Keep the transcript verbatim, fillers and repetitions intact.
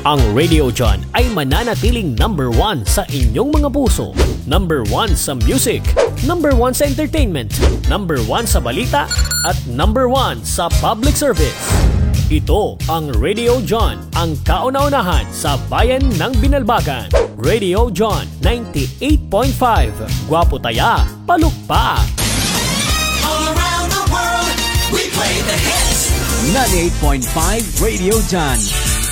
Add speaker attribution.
Speaker 1: Ang Radio John ay mananatiling number one sa inyong mga puso. Number one sa music, number one sa entertainment, number one sa balita, at number one sa public service. Ito ang Radio John, ang kauna-unahan sa bayan ng Binalbagan. Radio John ninety-eight point five. Gwapo taya, palukpa.
Speaker 2: All around the world, we play the hits.
Speaker 3: ninety-eight point five Radio John.